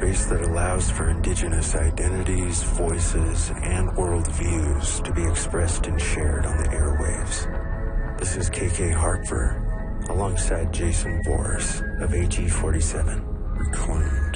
space that allows for indigenous identities, voices, and worldviews to be expressed and shared on the airwaves. This is KK Harper, alongside Jason Voorhees of AG47. Reclaim.